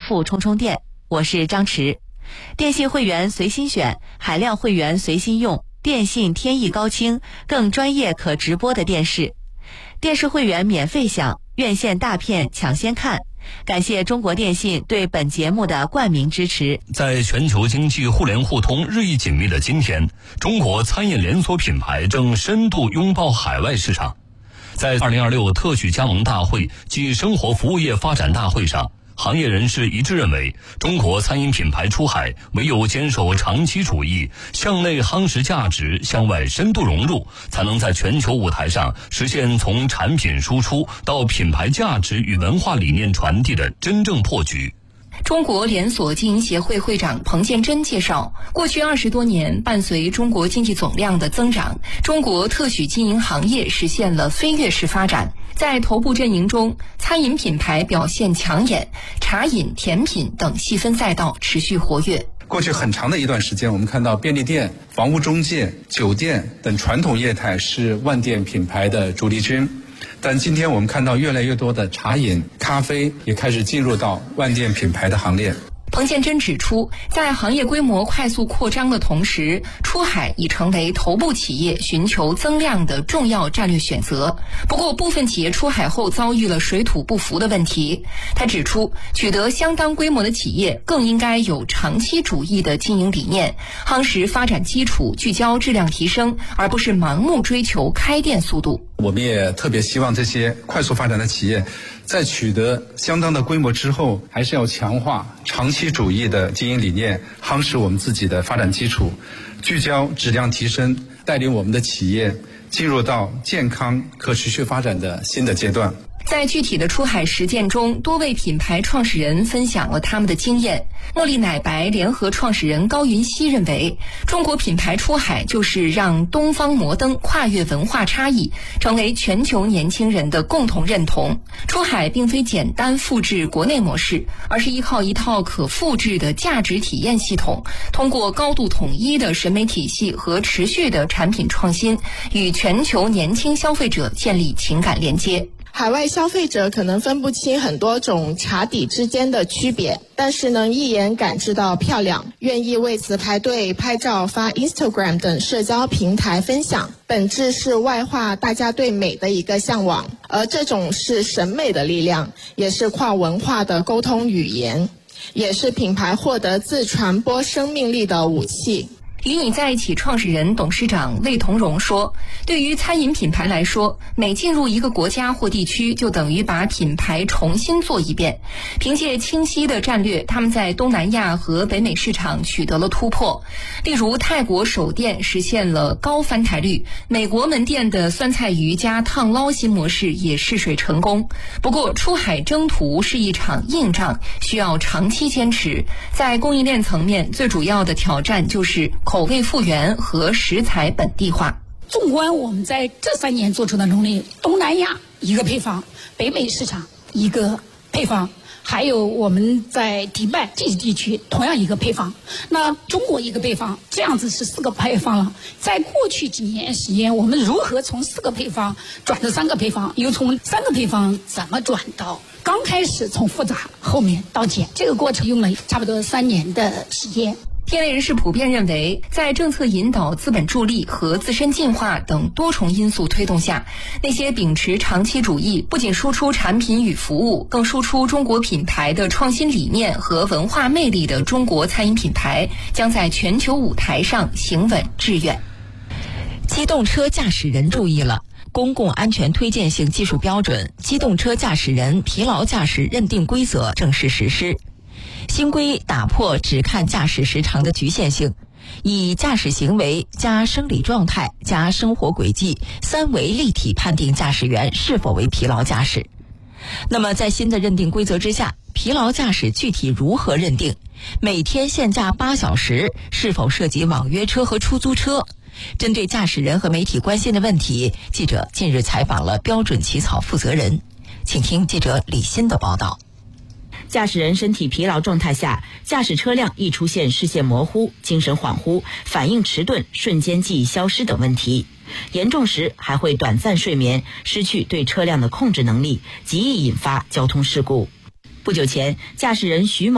付充充电。我是张驰。电信会员随心选，海量会员随心用，电信天翼高清，更专业可直播的电视。电视会员免费享，院线大片抢先看。感谢中国电信对本节目的冠名支持。 在全球经济互联互通日益紧密的今天，中国餐饮连锁品牌正深度拥抱海外市场。在2026特许加盟大会暨生活服务业发展大会上，行业人士一致认为，中国餐饮品牌出海唯有坚守长期主义，向内夯实价值，向外深度融入，才能在全球舞台上实现从产品输出到品牌价值与文化理念传递的真正破局。 中国连锁经营协会会长彭建珍介绍，过去20多年，伴随中国经济总量的增长，中国特许经营行业实现了飞跃式发展。在头部阵营中，餐饮品牌表现抢眼，茶饮、甜品等细分赛道持续活跃。 过去很长的一段时间，我们看到便利店、房屋中介、酒店等传统业态是万店品牌的主力军。但今天我们看到越来越多的茶饮、咖啡也开始进入到万店品牌的行列。 彭建珍指出，在行业规模快速扩张的同时，出海已成为头部企业寻求增量的重要战略选择。不过，部分企业出海后遭遇了水土不服的问题。他指出，取得相当规模的企业更应该有长期主义的经营理念，夯实发展基础，聚焦质量提升，而不是盲目追求开店速度。 我们也特别希望这些快速发展的企业在取得相当的规模之后，还是要强化长期主义的经营理念，夯实我们自己的发展基础，聚焦质量提升，带领我们的企业进入到健康可持续发展的新的阶段。 在具体的出海实践中，多位品牌创始人分享了他们的经验。茉莉奶白联合创始人高云熙认为，中国品牌出海就是让东方摩登跨越文化差异，成为全球年轻人的共同认同。出海并非简单复制国内模式，而是依靠一套可复制的价值体验系统，通过高度统一的审美体系和持续的产品创新，与全球年轻消费者建立情感连接。 海外消费者可能分不清很多种茶底之间的区别，但是能一眼感知到漂亮，愿意为此排队拍照发 Instagram 等社交平台分享，本质是外化大家对美的一个向往，而这种是审美的力量，也是跨文化的沟通语言，也是品牌获得自传播生命力的武器。 与你在一起创始人、董事长魏同荣说，对于餐饮品牌来说，每进入一个国家或地区，就等于把品牌重新做一遍。凭借清晰的战略，他们在东南亚和北美市场取得了突破。例如，泰国首店实现了高翻台率，美国门店的酸菜鱼加烫捞新模式也试水成功。不过，出海征途是一场硬仗，需要长期坚持。在供应链层面，最主要的挑战就是口味复原和食材本地化。 纵观我们在这3年做出的努力，东南亚一个配方，北美市场一个配方，还有我们在迪拜这些地区同样一个配方，那中国一个配方，这样子是4个配方了。在过去几年时间，我们如何从4个配方转到3个配方，又从3个配方怎么转到刚开始从复杂后面到简，这个过程用了差不多3年的时间。 业内人士普遍认为，在政策引导、资本助力和自身进化等多重因素推动下，那些秉持长期主义，不仅输出产品与服务，更输出中国品牌的创新理念和文化魅力的中国餐饮品牌，将在全球舞台上行稳致远。 机动车驾驶人注意了！公共安全推荐性技术标准《机动车驾驶人疲劳驾驶认定规则》正式实施。新规打破只看驾驶时长的局限性，以驾驶行为加生理状态加生活轨迹3维立体判定驾驶员是否为疲劳驾驶。那么在新的认定规则之下，疲劳驾驶具体如何认定？每天限驾8小时是否涉及网约车和出租车？针对驾驶人和媒体关心的问题，记者近日采访了标准起草负责人，请听记者李欣的报道。 驾驶人身体疲劳状态下，驾驶车辆易出现视线模糊、精神恍惚、反应迟钝、瞬间记忆消失等问题，严重时还会短暂睡眠，失去对车辆的控制能力，极易引发交通事故。不久前，驾驶人徐某